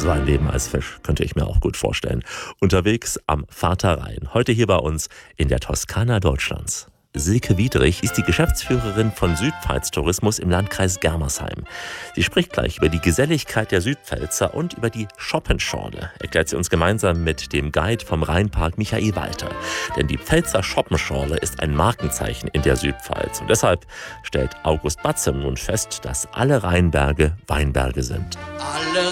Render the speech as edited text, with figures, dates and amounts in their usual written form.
So ein Leben als Fisch könnte ich mir auch gut vorstellen. Unterwegs am Vater-Rhein. Heute hier bei uns in der Toskana Deutschlands. Silke Wiedrich ist die Geschäftsführerin von Südpfalz Tourismus im Landkreis Germersheim. Sie spricht gleich über die Geselligkeit der Südpfälzer und über die Schoppenschorle. Erklärt sie uns gemeinsam mit dem Guide vom Rheinpark Michael Walter. Denn die Pfälzer Schoppenschorle ist ein Markenzeichen in der Südpfalz. Und deshalb stellt August Batzem nun fest, dass alle Rheinberge Weinberge sind. Alle